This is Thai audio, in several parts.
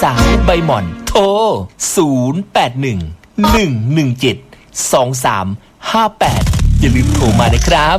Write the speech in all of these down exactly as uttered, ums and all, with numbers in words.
ายใบหม่อนโทรศูนย์ แปด หนึ่ง หนึ่ง หนึ่ง เจ็ด สอง สาม ห้า แปดอย่าลืมโทรมานะครับ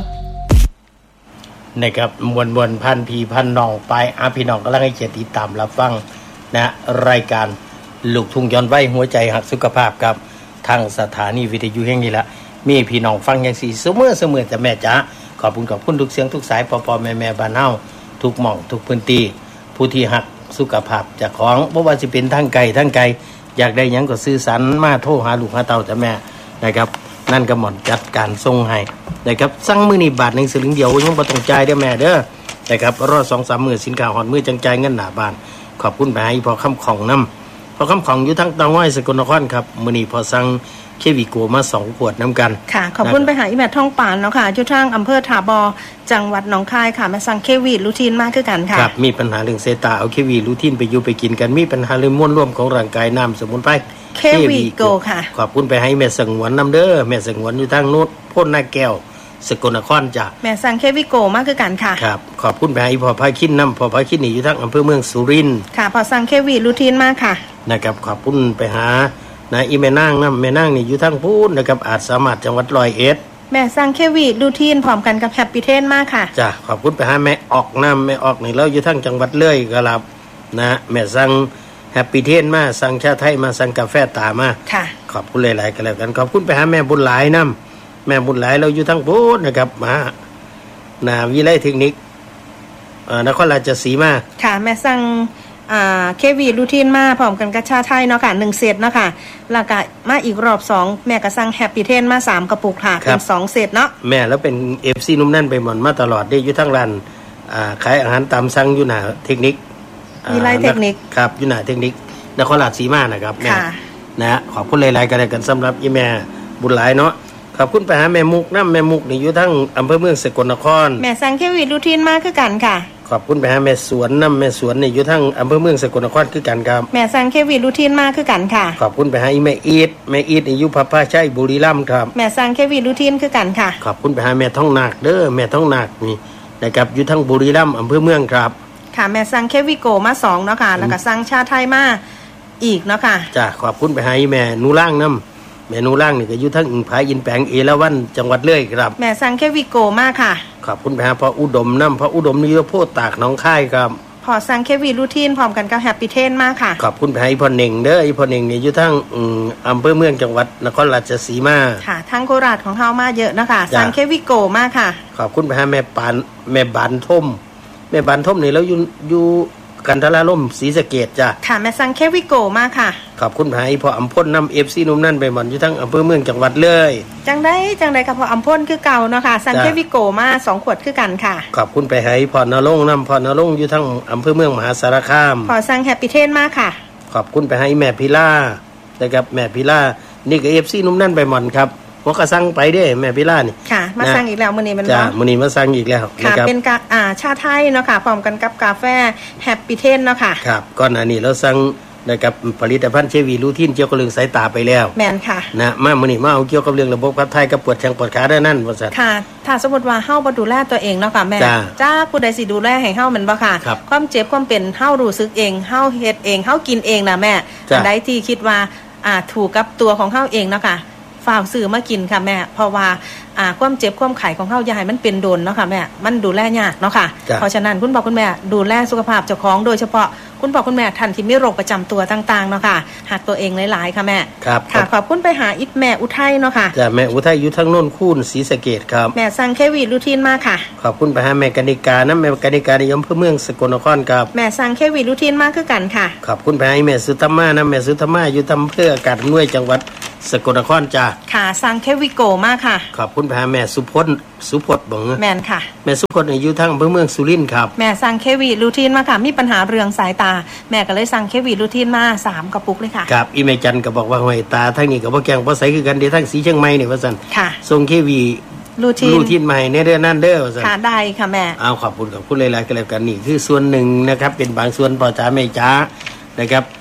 นะครับมวลมวลพันพีพันน้องไปอาพี่น้องก็ลังให้เกียรติตามรับฟังนะรายการลูกทุ่งย้อนวัยหัวใจหักสุขภาพครับทางสถานีวิทยุแห่งนี้ละมีพี่น้องฟังอย่างสี่เสมอเสมอแต่แม่จ๋าขอบคุณขอบคุณทุกเสียงทุกสายปอปอแม่แม่บ้านเฮาทุกหม่องทุกพื้นที่ผู้ที่หักสุขภาพเจ้าของบ่ว่าสิเป็นทางไกลทางไกลอยากได้หยังก็สื่อสารมาโทรหาลูกหาเต้าแต่แม่นะครับนั่นก็หม่อนจัดการส่งให้นะครับสั่งมื้อนี้บาทนึงสลึงเดียวยังบ่ต้องจ่ายเด้อแม่เด้อนะครับรอ สองสาม มื้อสินค้าฮอดมื้อจังจ่ายเงินหน้าบ้านขอบคุณไปให้พอคำของนำพอคำของอยู่ทั้งเตาง้อยสกลนครครับมื้อนี้พอสั่งเควิโกมาสองขวดน้ำกันค่ะขอบคุณไปหาอีแม่ท่องปานเนาะค่ะอยู่ทางอำเภอถาบอจังหวัดหนองคายค่ะมาสั่งเควีรูทีนมากคือกันค่ะครับมีปัญหาเรื่องเซตาเอาเควีรูทีนไปอยู่ไปกินกันมีปัญหาเรื่องม้วนร่วมของร่างกายน้ำสมุนไพรเควีโกค่ะขอบคุณไปให้แม่สงวนนำเด้อแม่สงวนอยู่ทางโน้นพ่นหน้าแก้วสกลนครจ้ะแม่สั่งเควีโกมากคือกันค่ะครับขอบคุณไปให้พ่อพาคินนำพ่อพาคินนี่อยู่ทางอำเภอเมืองสุรินทร์ค่ะพอสั่งเควีรูทีนมากค่ะนะครับขอบคุณไปหานะอีแม่นางนะแม่นางนี่อยู่ทางพูนนะครับอาจสามารถจังหวัดร้อยเอ็ดแม่สั่งเควีรูทีนพร้อมกันกับแฮปปี้เทนมากค่ะจ้ะขอบคุณไปหาแม่ออกน้ำแม่ออกนี่แล้วอยู่ทางจังหวัดเลยก็รับนะแม่สั่งแฮปปี้เทนมาสั่งชาไทยมาสั่งกาแฟตามาค่ะขอบคุณหลายๆกันแล้วกันขอบคุณไปหาแม่บุญหลายน้ำแม่บุญหลายเราอยู่ทางพูนนะครับมานาวิไลเทคนิคเอ่อนครราชสีมาค่ะแม่สั่งอ่าเควีรูทีนมาพร้อมกันกับชาไทยเนาะค่ะหนึ่งเซตเนาะค่ะแล้วก็มาอีกรอบสองแม่ก็สั่งแฮปปี้เทนมาสามกระปุกค่ะเป็นสองเซตเนาะแม่แล้วเป็น เอฟ ซี นุ่มนั่นไปหมดมาตลอดได้อยู่ทั้งร้านอ่าขายอาหารตามสั่งอยู่หน้าเทคนิคมีไลน์เทคนิคครับอยู่หน้าเทคนิคนครราชสีมานะครับแม่นะขอบคุณหลายๆกันแล้วกันสำหรับอีแม่บุญหลายเนาะขอบคุณไปหาแม่มุกน้ำแม่มุกนี่อยู่ทั้งอำเภอเมืองสกลนครแม่สั่งเควีรูทีนมาคือกันค่ะขอบคุณไปหาแม่สวนน้ำแม่สวนนี่อยู่ทั้งอำเภอเมืองสกลนครคือกันครับแม่สั่งเควีรูทีนมาคือกันค่ะขอบคุณไปหาอีแม่อีทแม่อีทนี่อยู่พับผ้าชัยบุรีรัมย์ครับแม่สั่งเควีรูทีนคือกันค่ะขอบคุณไปหาแม่ท้องนาคเด้อแม่ท้องนาคนี่นะครับอยู่ทั้งบุรีรัมย์อำเภอเมืองครับค่ะแม่สั่งเควีโกมาสองเนาะค่ะแล้วก็สั่งชาไทยมาอีกเนาะค่ะจ้ะขอบคุณไปหาแม่นูล่างน้ำแม่นูล่างนี่ก็อยู่ทั้งอิงผาอินแปงเอราวัณจังหวัดเลยครับแม่สั่งเควีโกมากค่ะขอบคุณไปหาพ่ออุดมน้ำพ่ออุดมนี่อยู่โพธิ์ตากหนองคายครับพอสั่งเควีรูทีนพร้อมกันกับแฮปปี้เทนมากค่ะขอบคุณไปให้พ่อเน่งเด้อไอ้พ่อเน่งนี่อยู่ทั้งอำเภอเมืองจังหวัดนครราชสีมาค่ะทั้งโคราชของเฮามาเยอะนะคะสั่งเควีโกมากค่ะขอบคุณไปหาแม่ปานแม่บานท่มแม่บานท่มนี่แล้วอยู่อยู่กันทราล่มศรีสะเกษจ้ะค่ะแม่สั่งเควีโกมากค่ะขอบคุณไปให้พ่ออำพลนำ เอฟ ซี นุ่มนั่นไปหมดอยู่ทั้งอำเภอเมืองจังหวัดเลยจังได้จังได้กับพ่ออำพลคือเก่าเนาะค่ะสั่งเควีโกมาสองขวดคือกันค่ะขอบคุณไปให้พ่อนรงค์นำพ่อนรงค์อยู่ทั้งอำเภอเมืองมหาสารคามพอสั่งแฮปปี้เทนมากค่ะขอบคุณไปให้แม่พิล่านะครับแม่พิล่านี่ก็ เอฟ ซี นุ่มนั่นไปหมดครับผมก็สั่งไปได้แม่พิล่านี่ค่ะมาสั่งอีกแล้วมื้อนี้มันจ้ะมื้อนี้มาสั่งอีกแล้วค่ะเป็นกาอ่าชาไทยเนาะค่ะพร้อมกันกับกาแฟแฮปปี้เทนเนาะค่ะครับก่อนหน้านี้เราสั่งนะครับผลิตภัณฑ์เชวีรูทีนเกี่ยวกับเรื่องสายตาไปแล้วแม่นค่ะนะมามื้อนี้มาเอาเกี่ยวกับเรื่องระบบขับถ่ายกับปวดแข้งปวดขาได้นั่นว่าซั่นค่ะถ้าสมมุติว่าเฮาบ่ดูแลตัวเองเนาะค่ะแม่จ้าผู้ใดสิดูแลให้เฮาแม่นบ่ค่ะความเจ็บความเป็นเฮารู้สึกเองเฮาเฮ็ดเองเฮากินเองน่ะแม่อันใดที่คิดว่าอ่าถูกกับตัวของเฮาเองเนาะค่ะฝากซื้อมากินค่ะแม่เพราะว่าอ่าความเจ็บความไข้ของเฮาอย่าให้มันเป็นโดนเนาะค่ะแม่มันดูแลยากเนาะค่ะเพราะฉะนั้นคุณพ่อคุณแม่ดูแลสุขภาพเจ้าของโดยเฉพาะคุณพ่อคุณแม่ท่านที่มีโรคประจำตัวต่างๆเนาะค่ะหักตัวเองหลายๆค่ะแม่ครับค่ะขอบคุณไปหาอิทแม่อุทัยเนาะค่ะจ้ะแม่อุทัยอยู่ทางโน่นคูนศรีสะเกษครับแม่สั่งเควีรูทีนมาค่ะขอบคุณไปหาแม่กนิกานะแม่กนิกาในอำเภอเมืองสกลนครครับแม่สั่งเควีรูทีนมาคือกันค่ะขอบคุณไปให้แม่สุธรรมานะแม่สุธรรมาอยู่อำเภออากาศอำนวยจังหวัดสกลนครจ้ะค่ะสั่งเควีโกมากค่ะขอบคุณไปหาแม่สุพจน์สุพจน์บ่งแม่นค่ะแม่สุพจน์อยู่ทางอำเภอเมืองสุรินทร์ครับแม่สั่งเควีรูทีนมาค่ะมีปัญหาเรื่องสายตาแม่ก็เลยสั่งเควีรูทีนมาสามกระปุกเลยค่ะครับอีเมจันก็บอกว่าห้อยตาทั้งนี้ก็บ่แกงบ่ใสคือกันเด้ทั้งสีเชียงใหม่นี่ว่าซั่นค่ะส่งเควีรูทีนรูทีนใหม่ในเดือนนั้นเด้อว่าซั่นค่ะได้ค่ะแม่อ้าวขอบคุณขอบคุณหลายๆกันแล้วกันนี่คือส่วนหนึ่งนะครับเป็นบางส่วนพ่อจ๋าแม่จ๋านะครับ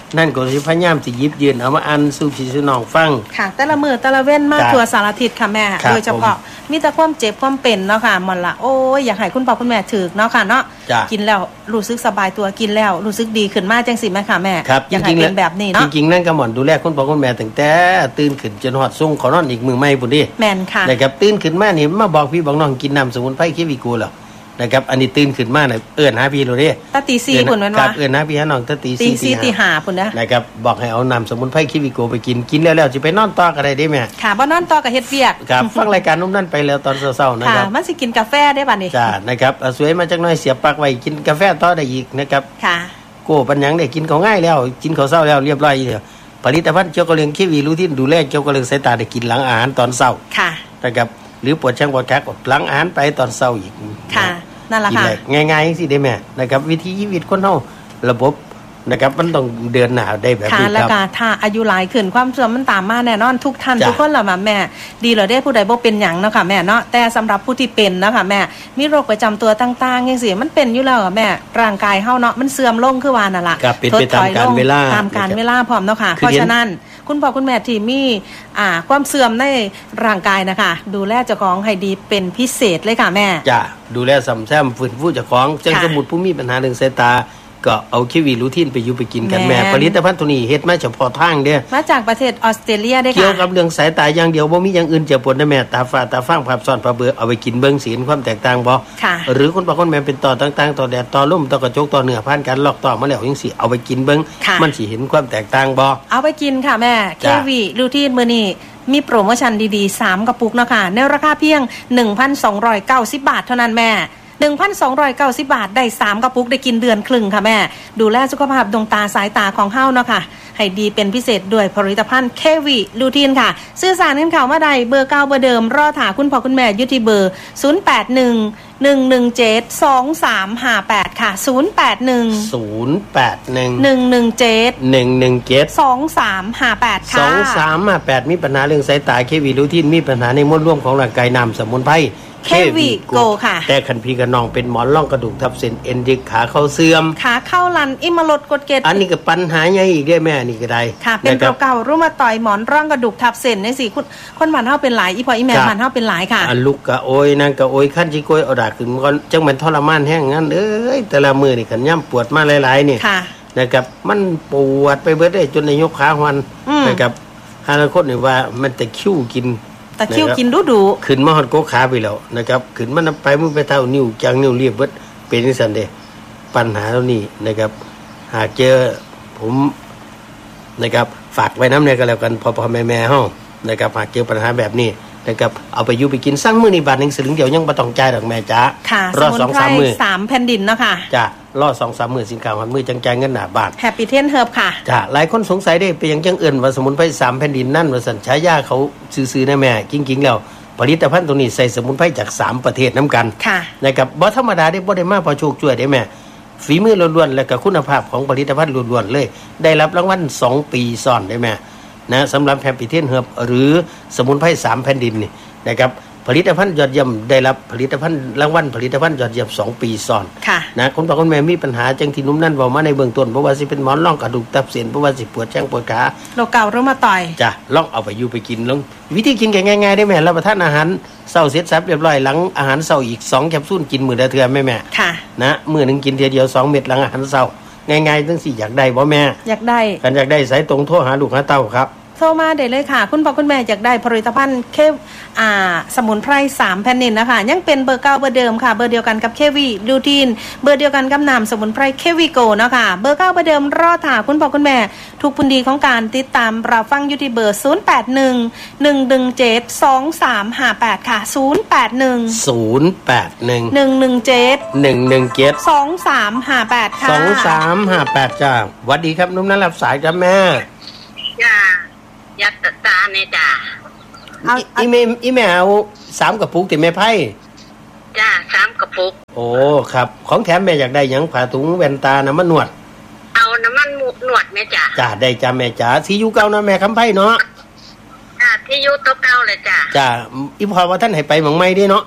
นั่นก็สิพยายามสิหยิบยืนเอามาอ่านสู่พี่สู่น้องฟังค่ะแต่ละมื้อแต่ละเว้นมาทั่วสารทิศค่ะแม่โดยเฉพาะมีแต่ความเจ็บความเป็นเนาะค่ะมันละโอ้ยอยากให้คุณพ่อคุณแม่ถึกเนาะค่ะเนาะกินแล้วรู้สึกสบายตัวกินแล้วรู้สึกดีขึ้นมากจังสิแม่ค่ะแม่อยากให้เป็นแบบนี้เนาะจริงๆนั่นก็หม่อนดูแลคุณพ่อคุณแม่ตั้งแต่ตื่นขึ้นจนฮอดส่งขอนอนอีกมื้อใหม่พุ่นดิแม่นค่ะนะครับตื่นขึ้นมานี่มาบอกพี่บอกน้องกินน้ำสมุนไพรเควิโกแล้วนะครับอันนี้ตื่นขึ้นมาน่ะเอิ้นหาพี่โลเด้ตะตีสี่พุ่นแม่นว่าเอิ้นหาพี่หาน้องตะตีสี่ตีตีห้าพุ่นนะนะครับบอกให้เอาน้ำสมุนไพรเควิโกไปกินกินแล้วแล้วสิไปนอนต่อก็ได้เด้แม่ค่ะบ่นอนต่อก็เฮ็ดเวียกครับฟังรายการนุ่มนั่นไปแล้วตอนเช้าๆนะครับค่ะมันสิกินกาแฟได้บัดนี้จ้านะครับสวยมาจักหน่อยเสียบปลั๊กไว้กินกาแฟต่อได้อีกนะครับค่ะโก้ปัญญังได้กินของง่ายแล้วกินข้าวเช้าแล้วเรียบร้อยเด้อผลิตภัณฑ์เกี่ยวกับเรื่องเควีรูทีนดูแลเกี่ยวกับเรื่องสายตาได้กินหลังอาหารตอนเช้าค่ะนะครับหรือปวดแข้งปวดขาก็หลังอาหารไปตอนเช้าอีกค่ะนั่นล่ะค่ะง่ายๆสิได้แม่นะครับวิธีชีวิตคนเฮาระบบนะครับมันต้องเดินหน้าได้แบบนี้ครับแล้วก็ถ้าอายุหลายขึ้นความเสื่อมมันตามมาแน่นอนทุกท่านทุกคนล่ะแม่ดีเหรอได้ผู้ใดบ่เป็นหยังเนาะค่ะแม่เนาะแต่สำหรับผู้ที่เป็นเนาะค่ะแม่มีโรคประจำตัวต่างๆจังซี่มันเป็นอยู่แล้วแม่ร่างกายเฮาเนาะมันเสื่อมลงคือว่านั่นล่ะเป็นไปตามกาลเวลาตามกาลเวลาพร้อมเนาะค่ะเพราะฉะนั้นคุณพ่อคุณแม่ที่มีอ่าความเสื่อมในร่างกายนะคะดูแลเจ้าของให้ดีเป็นพิเศษเลยค่ะแม่จ้ะดูแลซ่อมแซมฟื้นฟูเจ้าของจังสมมุติผู้มีปัญหาเรื่องสายตาก็เอาเควีรูทีนไปอยู่ไปกินกันแม่ผลิตภัณฑ์ตัวนี้เฮ็ดมาเฉพาะทางเด้อมาจากประเทศออสเตรเลียได้ค่ะเกี่ยวกับเรื่องสายตาอย่างเดียวบ่มีอย่างอื่นเจ็บปวดนะแม่ตาฝ้าตาฟางภาพซ้อนภาพเบลอเอาไปกินเบิ่งสิเห็นความแตกต่างบ่หรือคนบางคนแม่เป็นต่อต่างๆต่อแดดต่อลมต่อกระจกต่อเนื้อผ่านการลอกต่อมาแล้วจังซี่เอาไปกินเบิ่งมันสิเห็นความแตกต่างบ่เอาไปกินค่ะแม่เควีรูทีนมื้อนี้มีโปรโมชั่นดีๆสามกระปุกเนาะค่ะในราคาเพียง หนึ่งพันสองร้อยเก้าสิบ บาทเท่านั้นแม่หนึ่งพันสองร้อยเก้าสิบ บาทได้สามกระปุกได้กินเดือนครึ่งค่ะแม่ดูแลสุขภาพดวงตาสายตาของเฮาเนาะค่ะให้ดีเป็นพิเศษด้วยผลิตภัณฑ์เควีรูทีนค่ะซื้อสารเงินข่าวมาใดเบอร์เก้าเบอร์เดิมรอถาคุณพ่อคุณแม่อยู่ที่เบอร์ศูนย์ แปด หนึ่ง หนึ่ง หนึ่ง เจ็ด สอง สาม ห้า แปดค่ะศูนย์ แปด หนึ่งศูนย์ แปด หนึ่งหนึ่ง หนึ่ง เจ็ดหนึ่ง หนึ่ง เจ็ดสอง สาม ห้า แปดค่ะสอง สาม ห้า แปดมีปัญหาเรื่องสายตาเควีรูทีนมีปัญหาในมวลรวมของร่างกายน้ำสมุนไพรเควีโกค่ะแต่คันพี่กับน้องเป็นหมอนร่องกระดูกทับเส้นเอ็นยึกขาเข้าเสื่อมขาเข้าลันอิมลดกดเกล็ดอันนี้ก็ปัญหาใหญ่อีกได้แม่นี่ก็ได้ค่ะเป็นเก่าๆรูมาต่อยหมอนร่องกระดูกทับเส้นนี่สิคนมันเฮาเป็นหลายอีพออีแม่มันเฮาเป็นหลายค่ะอันลูกกะโอยนั่งกะโอยขั้นสิโกยเอาดากขึ้นมันจังมันทรมานแห้งงั้นเอ้ยแต่ละมื้อนี่คันย่ำปวดมาหลายๆนี่นะครับมันปวดไปเบิดได้จนในยกขาหวันนะครับหาละคนนี่ว่ามันตะคิ้วกินตะคิ้วกินดุดุขึ้นมาฮอดโกขาไปแล้วนะครับขึ้นมันไปมือไปเท่านิ้วจังนิ้วเรียบเบิดเป็นจังซั่นเด้ปัญหาเหล่านี้นะครับหากเจอผมนะครับฝากไว้นำเนี่ยก็แล้วกันพ่อๆแม่ๆเฮานะครับหากเจอปัญหาแบบนี้นะครับเอาไปอยู่ไปกินสั่งมื้อนี้บาทนึงสลึงเดียวยังบ่ต้องจ่ายดอกแม่จ๋ารอสอง สาม มื้อสามแผ่นดินเนาะค่ะจ้ารอ สอง สาม มื้อสินค้าฮอดมื้อจังจ่ายเงินหน้าบ้าน Happy Ten Herb ค่ะจ้ะหลายคนสงสัยได้เป็นหยังจังเอิ้นว่าสมุนไพรสามแผ่นดินนั่นว่าซั่นฉายาเขาซื่อๆนะแม่จริงๆแล้วผลิตภัณฑ์ตัวนี้ใส่สมุนไพรจากสามประเทศนำกันนะครับบ่ธรรมดาได้บ่ได้มาพอโชคช่วยได้แม่ฝีมือล้วนๆและก็คุณภาพของผลิตภัณฑ์ล้วนๆเลยได้รับรางวัลสองปีซ้อนได้แม่นะสำหรับ Happy Ten Herb หรือสมุนไพรสามแผ่นดินนี่นะครับผลิตภัณฑ์ยอดเยี่ยมได้รับผลิตภัณฑ์รางวัลผลิตภัณฑ์ยอดเยี่ยมสองปีซ้อนนะคุณพ่อคุณแม่มีปัญหาจังที่นุ่มนั่นเว้ามาในเบื้องต้นเพราะว่าสิเป็นหมอนรองกระดูกทับเส้นเพราะว่าสิปวดแข้งปวดขาโรคเก่ารูมาต่อยจ้ะลองเอาไปอยู่ไปกินลองวิธีกินง่ายๆได้แม่รับประทานอาหารเช้าเสร็จสับเรียบร้อยหลังอาหารเช้าอีกสองแคปซูลกินมื้อละเทื่อแม่ๆค่ะนะมื้อนึงกินเทื่อเดียวสองเม็ดหลังอาหารเช้าง่ายๆจังสิอยากได้บ่แม่อยากได้คันอยากได้สายตรงโทรหาลูกหาเต้าครับโทรมาได้เลยค่ะคุณพ่อคุณแม่อยากได้ผลิตภัณฑ์เคอ่าสมุนไพรสามแผ่นดินนะคะยังเป็นเบอร์เก้าเบอร์เดิมค่ะเบอร์เดียวกันกับเควีรูทีนเบอร์เดียวกันกับน้ำสมุนไพรเควีโกเนาะค่ะเบอร์เก้าเบอร์เดิมรอถาคุณพ่อคุณแม่ทุกพื้นที่ของการติดตามรับฟังอยู่ที่เบอร์ศูนย์ แปด หนึ่ง หนึ่ง หนึ่ง เจ็ด สอง สาม ห้า แปดค่ะศูนย์ แปด หนึ่งศูนย์ แปด หนึ่งหนึ่ง หนึ่ง เจ็ดหนึ่ง หนึ่ง เจ็ดสอง สาม ห้า แปดค่ะสอง สาม ห้า แปดจ้าสวัสดีครับนุ่มนั้นรับสายครับแม่จ้ายัดตาเนี่ยจ้าอีเมอีแมวสามกระปุกติแม่ไพ่จ้าสามกระปุกโอ้ครับของแถมแม่อยากได้หยังผ่าถุงแว่นตาน้ำมันนวดเอาน้ำมันนวดแม่จ้าจ้าได้จ้าแม่จ้าสียูเก่านะแม่คำไพ่เนาะจ้าที่ยูตัวเก่าเลยจ้าจ้าอีพอว่าท่านให้ไปหมองไม่ได้เนาะ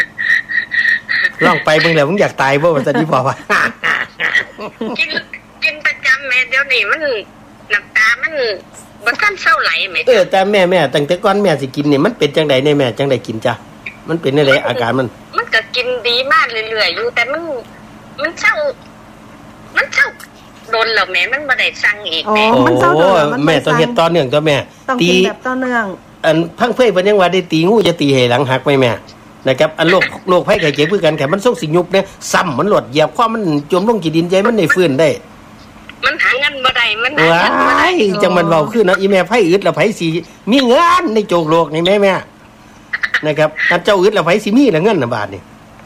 ลองไปเบิ่งแล้วมึงอยากตายบ่ว่าจะดีพอว่ากินกินแม่เดี๋ยวนี้มันน้ำตามันบ่ทันเศร้าไหลแม่เออแต่แม่แม่ตั้งแต่ก่อนแม่สิกินนี่มันเป็นจังได๋ในแม่จังได๋กินจ้ะมันเป็นจังได๋อาการมันมันก็กินดีมากเรื่อยๆอยู่แต่มันมันเศร้ามันเศร้าโดนแล้วแม่มันบ่ได้สั่งอีกแม่มันเศร้าโดนแล้วมันแม่ต้องเฮ็ดต่อเนื่องตัวแม่ตีแบบต่อเนื่องอันพังเพ่เพิ่นยังว่าได้ตีงูจะตีให้หลังหักไหมแม่นะครับอันโรคโรคภัยไข้เจ็บคือกันแค่มันส่งสิยุบเนี่ยซ้ำมันหลดเหยียบความมันจมลงกี่ดินใจมันได้ฟื้นได้มันหาเงินบ่ได้มันหาเงินบ่ได้จังมันเว้าคือเนาะอีแม่ไผอึดแล้วไผสิมีเงินในโจกโลกนี่แม่แม่นะครับอันเจ้าอึดแล้วไผสิมีละเงินน่ะบาทนี่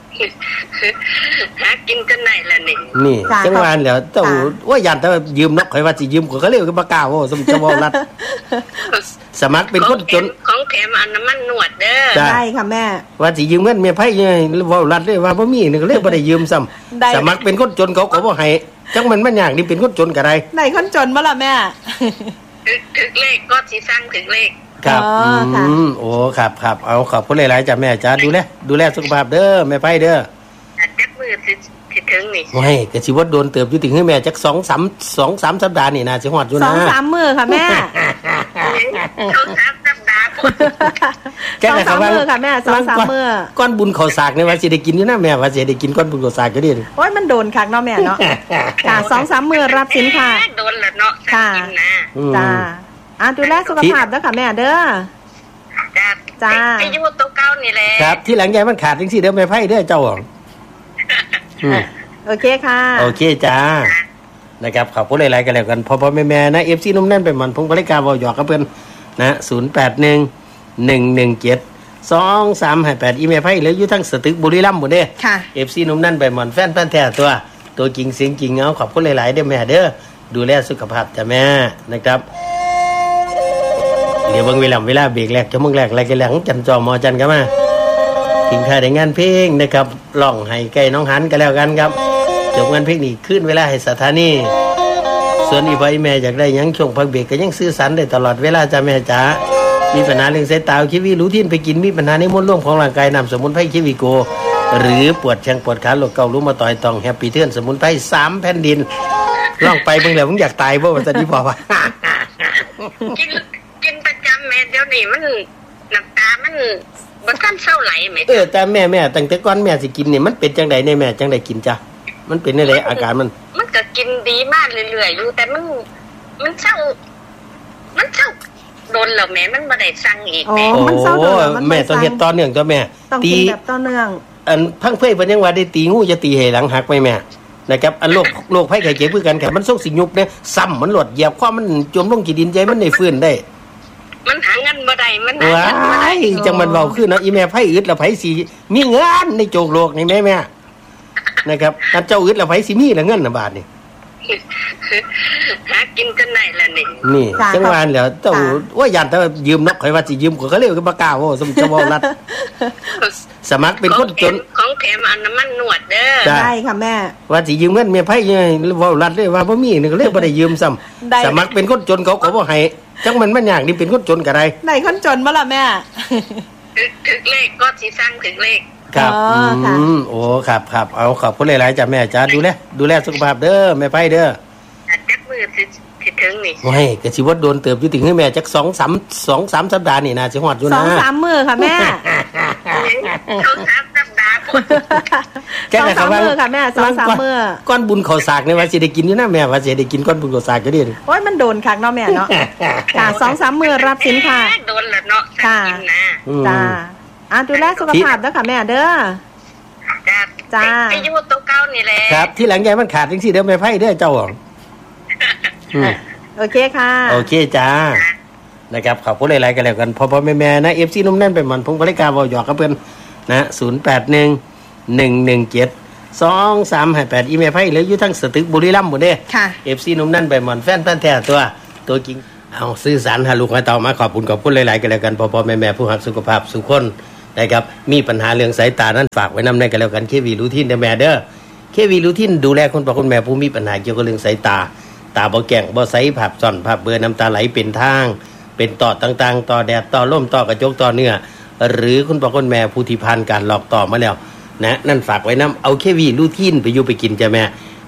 หากินกันได้ล่ะนี่นี่จังหวะแล้วเจ้าว่าย่านแต่ยืมนกข่อยว่าสิยืมก็เขาเรียกว่าบ่กล้าโอ้สมจะบ่รัดสมัครเป็นคนจนของแถมอันน้ำมันนวดเด้อได้ค่ะแม่ว่าสิยืมเงินแม่ไผเว้ารัดเลยว่าบ่มีนี่ก็เลยบ่ได้ยืมซ้ำสมัครเป็นคนจนเขาก็บ่ให้จังมันมันยากนี่เป็นคนจนก็ได้ได้คนจนบ่ล่ะแม่ถึกเลขก็สิสั่งถึกเลขครับอืมโอ้ครับครับเอาขอบคุณหลายๆจ้ะแม่จ้าดูแลดูแลสุขภาพเด้อแม่ไผเด้อจักมือสิสิถึงนี่โอ้ยก็สิว่าโดนเติบอยู่ถึงให้แม่จักสองสาม สองสามสัปดาห์นี่น่าสิฮอดอยู่นะสองสามมื้อค่ะแม่สองสามสัปดาห์สองสามมื้อค่ะแม่สองสามมื้อก้อนบุญข้าวสากนี่ว่าสิได้กินอยู่นะแม่ว่าสิได้กินก้อนบุญข้าวสากก็ดีโอ้ยมันโดนคักเนาะแม่เนาะค่ะสองสามมื้อรับสินค่ะโดนแล้วเนาะค่ะจ้าอ่ะดูแลสุขภาพเด้อค่ะแม่เด้อจ้าจ้าไอ้อยู่ตัวเก่านี่แหละครับที่หลังยายมันขาดจังซี่เด้อแม่ไผเด้อเจ้าโอเคค่ะโอเคจ้านะครับขอบคุณหลายๆกันแล้วกันพ่อๆแม่ๆนะ เอฟ ซี นุ่มแน่นเป็นหมันพงบริการบ่หยอกกับเพิ่นนะศูนย์แปดหนึ่ง หนึ่งหนึ่งเจ็ด สองสามห้าแปดอีเมลไผเหลืออยู่ทั้งสตึกบุรีรัมย์บ่เด้ค่ะเอฟ ซี นุ่มแน่นเป็นหมันแฟนพันธุ์แท้ตัวตัวจริงเสียงจริงเอาขอบคุณหลายๆเด้อแม่เด้อดูแลสุขภาพจ้ะแม่นะครับเดี๋ยวเบิ่งเวลาเวลาเบรกแรกชั่วโมงแรกอะไรกันแล้วจันจอมอจันกันมาทิ้งท้ายด้วยงานเพลงนะครับร้องให้ไก่น้องหันกันแล้วกันครับจบงานเพลงนี้ขึ้นเวลาให้สถานีส่วนอีพ่ออีแม่อยากได้ยังช่วงพักเบรกก็ยังซื้อสันได้ตลอดเวลาจ้ะแม่จ๋ามีปัญหาเรื่องสายตาคิวีรู้ทินไปกินมีปัญหาในมวลรวมของร่างกายนำสมุนไพรคิวีโกหรือปวดแข้งปวดขาโรคเกาต์รู้มาต่อยต้องแฮปปี้เทือนสมุนไพรสามแผ่นดินร้องไปเบิ่งแล้วมึงอยากตายบ่ว่าจะดีพอว่ากินกินประจำแม่เดี๋ยวนี้มันน้ำตามันบ่ทันเศร้าไหลแม่เออแต่แม่แม่ตั้งแต่ก่อนแม่สิกินนี่มันเป็นจังได๋ในแม่จังได๋กินจ้ะมันเป็นจังได๋อาการมันมันก็กินดีมากเรื่อยๆอยู่แต่มันมันเศร้ามันเศร้าโดนแล้วแม่มันบ่ได้สั่งอีกแม่มันเศร้าโดนแล้วมันแม่ต้องเฮ็ดต่อเนื่องตัวแม่ตีแบบต่อเนื่องอันพังเพ่เพิ่นยังว่าได้ตีงูจะตีให้หลังหักไหมแม่นะครับอันโรคโรคภัยไข้เจ็บคือกันแค่มันส่งสิยุบเนี่ยซ้ำมันหลดเหยียบความมันจมลงกี่ดินใจมันได้ฟื้นได้มันหาเงินบ่ได้มันหาเงินบ่ได้จังมันเว้าคือเนาะอีแม่ไผอึดแล้วไผสิมีเงินในโจกโลกนี่แม่แม่นะครับอันเจ้าอึดแล้วไผสิมีละเงินน่ะบาทนี่หากินกันได้ล่ะนี่นี่จังหวะแล้วเจ้าว่าย่านแต่ยืมนกข่อยว่าสิยืมก็เขาเรียกว่าบ่กล้าโอ้สมจะบ่รัดสมัครเป็นคนจนของแถมอันน้ำมันนวดเด้อได้ค่ะแม่ว่าสิยืมเงินแม่ไผเว้ารัดเลยว่าบ่มีนี่ก็เลยบ่ได้ยืมซ้ำสมัครเป็นคนจนเขาก็บ่ให้จังมันมันยากนี่เป็นคนจนก็ได้ได้คนจนบ่ล่ะแม่ถึกเลขก็สิสั่งถึกเลขครับอืมโอ้ครับครับเอาขอบคุณหลายๆจ้ะแม่จ้าดูแลดูแลสุขภาพเด้อแม่ไผเด้อจักมือสิสิถึงนี่โอ้ยก็สิว่าโดนเติบอยู่ถึงให้แม่จักสองสาม สองสามสัปดาห์นี่น่าสิฮอดอยู่นะสองสามมื้อค่ะแม่สองสามสัปดาห์สองสามมื้อค่ะแม่สองสามมื้อก้อนบุญข้าวสากนี่ว่าสิได้กินอยู่นะแม่ว่าสิได้กินก้อนบุญข้าวสากก็ดีโอ้ยมันโดนคักเนาะแม่เนาะค่ะสองสามมื้อรับสินค่ะโดนแล้วเนาะค่ะจ้าอ่ะดูแลสุขภาพเด้อค่ะแม่เด้อจ้าจ้าไอ้อยู่ตัวเก่านี่แหละครับที่หลังยายมันขาดจังซี่เด้อแม่ไผเด้อเจ้าโอเคค่ะโอเคจ้านะครับขอบคุณหลายๆกันแล้วกันพ่อๆแม่ๆนะ เอฟ ซี นุ่มแน่นเป็นหมันพงบริการบ่หยอกกับเพิ่นนะศูนย์แปดหนึ่ง หนึ่งหนึ่งเจ็ด สองสามห้าแปดอีเมลไผเหลืออยู่ทั้งสตึกบุรีรัมย์บ่เด้ค่ะเอฟ ซี นุ่มแน่นเป็นหมันแฟนพันธุ์แท้ตัวตัวจริงเอาสื่อสารหาลูกให้เต้ามาขอบคุณขอบคุณหลายๆกันแล้วกันพ่อๆแม่ๆผู้รักสุขภาพสุขคนนะครับมีปัญหาเรื่องสายตานั้นฝากไว้นำในกันแล้วกันเควีรูทินเด้อแม่เด้อเควีรูทินดูแลคนพ่อคนแม่ผู้มีปัญหาเกี่ยวกับเรื่องสายตาตาบ่แก่งบ่ใสภาพซ่อนภาพเบลอน้ำตาไหลเป็นทางเป็นต่อต่างๆต่อแดดต่อลมต่อกระจกต่อเนื้อหรือคุณพ่อคุณแม่ผู้ที่ผ่านการหลอกต่อมาแล้วนะนั่นฝากไว้นำเอาเควีรูทินไปอยู่ไปกินจ้ะแม่ผ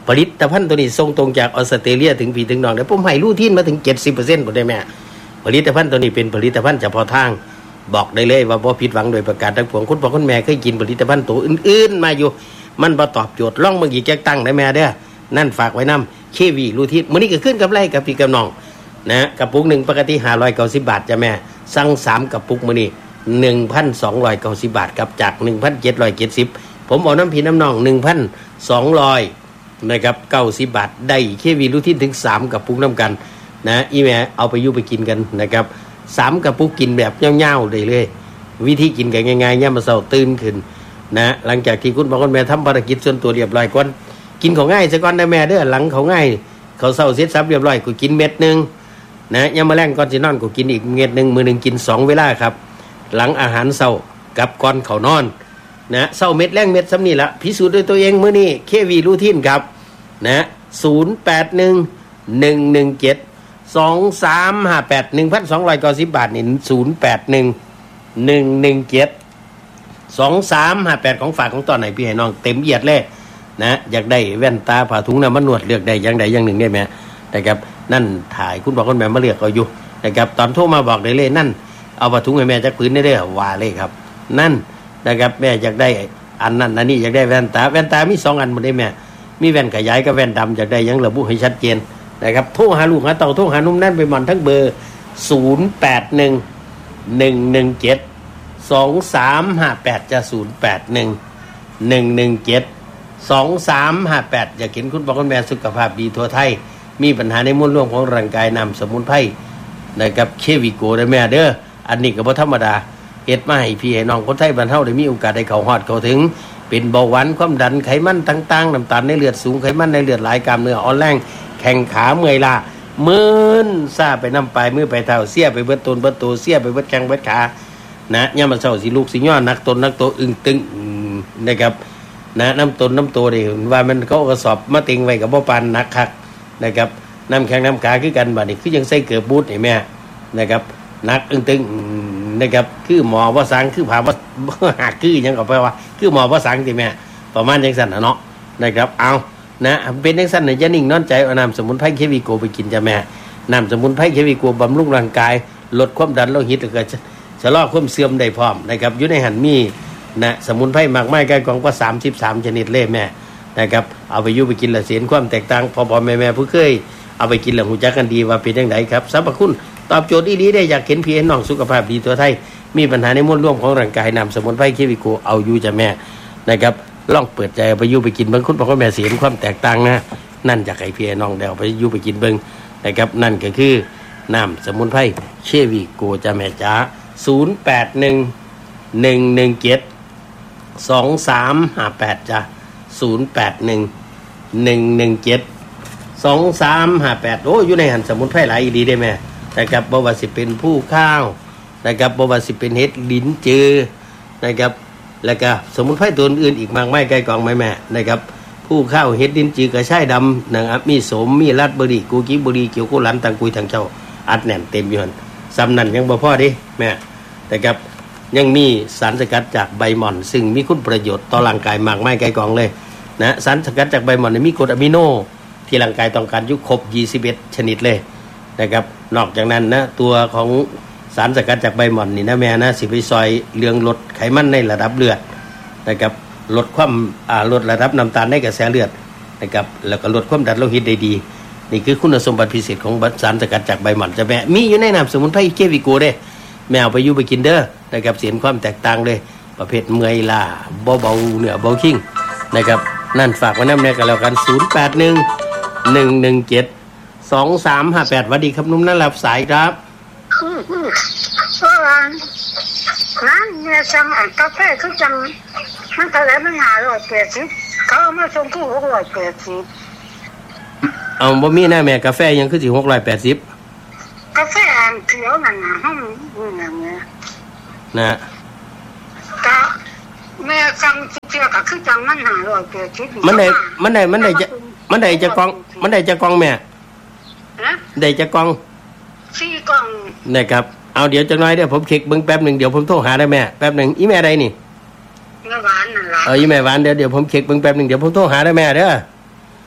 ผลิตภัณฑ์ตัวนี้ส่งตรงจากออสเตรเลียถึงพี่ถึงน้องได้ผมให้ลูทีนมาถึง เจ็ดสิบเปอร์เซ็นต์ บ่ได้แม่ผลิตภัณฑ์ตัวนี้เป็นผลิตภัณฑ์เฉพาะทางบอกได้เลยว่าบ่ผิดหวังโดยประการทั้งปวงคุณพ่อคุณแม่เคยกินผลิตภัณฑ์ตัวอื่นๆมาอยู่มันบ่ตอบโจทย์ลองเบิ่งอีกจักตั้งได้แม่เด้อนั่นฝากไว้นำเควีลูทีนมื้อนี้ก็ขึ้นกับไรกับพี่กับน้องนะกระปุกหนึ่งปกติห้าร้อยเก้าสิบบาทจ้ะแม่สั่งสามกระปุกมื้อนี้ หนึ่งพันสองร้อยเก้าสิบบาทครับจาก หนึ่งพันเจ็ดร้อยเจ็ดสิบ ผมเอาน้ำพี่น้ำน้อง หนึ่งพันสองร้อย นะครับเก้าสิบบาทได้เควีลูทีนถึงสามกระปุกนำกันนะอีแม่เอาไปอยู่ไปกินกันนะครับสามกระปุกกินแบบเง่าๆได้เลยวิธีกินกันง่ายๆยามมื้อเช้าตื่นขึ้นนะหลังจากที่คุณพ่อคุณแม่ทำภารกิจส่วนตัวเรียบร้อยก่อนกินของง่ายซะก่อนนะแม่เด้อหลังเขาง่ายเขาเช้าเสร็จสับเรียบร้อยกูกินเม็ดนึงนะยามมื้อแลงก่อนสินอนกูกินอีกเม็ดนึงมื้อนึงกินสองเวลาครับหลังอาหารเช้ากับก่อนเข้านอนนะเช้าเม็ดแลงเม็ดซ้ำนี่ละพิสูจน์ด้วยตัวเองมื้อนี้เควีลูทีนครับนะศูนย์ แปด หนึ่ง หนึ่ง หนึ่ง เจ็ด สอง สาม ห้า แปด หนึ่งพันสองร้อยเก้าสิบบาทนี่ศูนย์ แปด หนึ่ง หนึ่ง หนึ่ง เจ็ด สอง สาม ห้า แปดของฝากของตอนไหนพี่ให้น้องเต็มเอียดเลยนะอยากได้แว่นตาผ่าถุงน้ำมันนวดเลือกได้อย่างใดอย่างหนึ่งได้ไหมนะครับนั่นถ่ายคุณบอกคุณแม่มาเลือกเอาอยู่นะครับตอนโทรมาบอกได้เลยนั่นเอาผ่าถุงให้แม่จักพื้นได้เลยว่าเลยครับนั่นนะครับแม่อยากได้อันนั้นอันนี้อยากได้แว่นตาแว่นตามีสองอันหมดได้แม่มีแว่นขยายกับแว่นดำอยากได้ยังระบุให้ชัดเจนนะครับโทรหาลูกหาเต่าโทรหานุ่มนั่นไปหมอนทั้งเบอร์ศูนย์ แปด หนึ่ง หนึ่ง หนึ่ง เจ็ด สอง สาม ห้า แปดจะศูนย์ แปด หนึ่ง หนึ่ง หนึ่ง เจ็ด สอง สาม ห้า แปดอยากเห็นคุณพ่อคุณแม่สุขภาพดีทั่วไทยมีปัญหาในมวลรวมของร่างกายนำสมุนไพรนะครับเควิโกได้แม่เด้ออันนี้ก็บ่ธรรมดาเฮ็ดมาให้พี่ให้น้องคนไทยบ้านเฮาได้มีโอกาสได้เข้าฮอดเข้าถึงเป็นเบาหวานความดันไขมันต่างๆน้ำตาลในเลือดสูงไขมันในเลือดหลายกล้ามเนื้ออ่อนแรงแข้งขาเมื่อยล้ามึนซาไปน้ำปลายมือไปเท้าเสียไปเบิดต้นเบิดโตเสียไปเบิดแข้งเบิดขานะยามมื้อเช้าสิลูกสิย้อนนักต้นนักโตอึ้งตึงนะครับนะน้ำต้นน้ำโตนี่ว่ามันเขากระสอบมาติงไว้กับบ่ปานนักคักนะครับน้ำแข็งน้ำขาคือกันบัดนี้คือยังใส่เกือบบูทให้แม่นะครับนักอึ้งตึงนะครับคือหมอว่าสังคือผาว่าหักคือยังก็แปลว่าคือหมอว่าสังที่แม่ประมาณจังซั่นน่ะเนาะนะครับเอานะเป็นจังซั่นน่ะอย่านิ่งนอนใจเอาน้ำสมุนไพรเควิโกไปกินจ้ะแม่น้ำสมุนไพรเควิโกบำรุงร่างกายลดความดันโลหิตแล้วก็ชะลอความเสื่อมได้พร้อมนะครับอยู่ในหันมีนะสมุนไพรมากมายกายกองกว่าสามสิบสามชนิดเลยแม่นะครับเอาไปอยู่ไปกินแล้วเสียนความแตกต่างพ่อๆแม่ๆผู้เคยเอาไปกินแล้วฮู้จักกันดีว่าเป็นจังไดครับสรรพคุณตอบโจทย์ดีๆได้อยากเห็นพี่เห็นน้องสุขภาพดีตัวไทยมีปัญหาในมวลรวมของร่างกายนำสมุนไพรเควิโกเอาอยู่จ้ะแม่นะครับลองเปิดใจไปอยู่ไปกินเบิ่งคุณพ่อคุณแม่สิเห็นความแตกต่างนะนั่นจากไอ้พี่น้องเดี๋ยวไปอยู่ไปกินเบิ่งนะครับนั่นก็คือน้ำสมุนไพรเควิโกจ้ะแม่จ๋าศูนย์ แปด หนึ่ง หนึ่ง หนึ่ง เจ็ด สอง สาม ห้า แปดจ้ะศูนย์ แปด หนึ่ง หนึ่ง หนึ่ง เจ็ด สอง สาม ห้า แปดโอ้อยู่ในหันสมุนไพรหลายดีได้แม่นะครับบ่ว่าสิเป็นผู้ข้าวนะครับบ่ว่าสิเป็นเห็ดลิ้นจือนะครับแล้วก็สมุนไพรตัวอื่นอีกมากมายไกลกองแม่แม่นะครับผู้ข้าวเห็ดลิ้นจือกระชายดำนะครับมีโสมมีราสเบอร์รี่กูกิเบอร์รี่เกี๊ยวกุหลันตังกุยทางเจ้าอัดแน่นเต็มอยู่หั่นซ้ำนั่นยังบ่พอเด้แม่นะครับยังมีสารสกัดจากใบหม่อนซึ่งมีคุณประโยชน์ต่อร่างกายมากมายไกลกองเลยนะสารสกัดจากใบหม่อนมีกรดอะมิโนที่ร่างกายต้องการอยู่ครบยี่สิบเอ็ดชนิดเลยนะครับนอกจากนั้นนะตัวของสารสกัดจากใบหม่อนนี่นะแม่นะสิไปซอยเรื่องลดไขมันในระดับเลือดนะครับลดความอ่าลดระดับน้ำตาลในกระแสเลือดนะครับแล้วก็ลดความดันโลหิตได้ดีนี่คือคุณสมบัติพิเศษของสารสกัดจากใบหม่อนจะแม่มีอยู่ในน้ำสมุนไพรเควิโกเด้แมวไปอยู่ไปกินเด้อนะครับเสียนความแตกต่างเลยประเภทเมื่อยล้าเบาเบาเหนือเบาขิ้งนะครับนั่นฝากไว้น้ำแน่กันแล้วกันศูนย์ แปด หนึ่ง หนึ่ง หนึ่ง เจ็ด สอง สาม ห้า แปดสวัสดีครับนุ่มนั่นรับสายครับอืมอืมเพราะว่าร้านเนี่ยสั่งไอ้กาแฟคือจังมันเท่าไหร่มันหาร้อยแปดสิบเขาเอามาส่งที่หกร้อยแปดสิบเอาบ่มีหน้าแม่กาแฟยังคือสิหกร้อยแปดสิบกาแฟอันเขียวนั่นน่ะห้องนี่น่ะแม่นะก็แม่สั่งเที่ยวก็คือจังมันหาร้อยแปดสิบมันได้มันได้มันได้จะมันได้จะกองมันได้จะกองแม่นะได้จะกองสี่กล่องนะครับเอาเดี๋ยวจังน้อยเดี๋ยวผมเช็คเบิ่งแป๊บนึงเดี๋ยวผมโทรหาได้แม่แป๊บนึงอีแม่ใดนี่แม่หวานนั่นล่ะเอออีแม่หวานเดี๋ยวเดี๋ยวผมเช็คเบิ่งแป๊บนึงเดี๋ยวผมโทรหาได้แม่เด้อ